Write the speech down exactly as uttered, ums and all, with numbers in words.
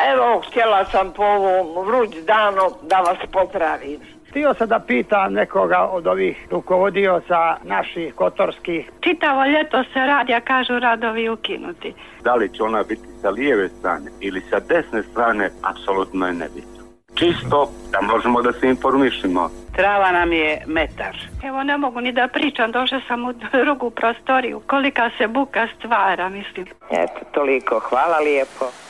Evo, htjela sam po ovom vruć danu da vas pozdravim. Htio sam da pitam nekoga od ovih rukovodioca naših kotorskih. Čitavo ljeto se radi, a kažu radovi ukinuti. Da li će ona biti sa lijeve strane ili sa desne strane, apsolutno je nebitno. Čisto da možemo da se informišemo. Trava nam je metar. Evo, ne mogu ni da pričam, došla sam u drugu prostoriju. Kolika se buka stvara, mislim. Eto, toliko. Hvala lijepo.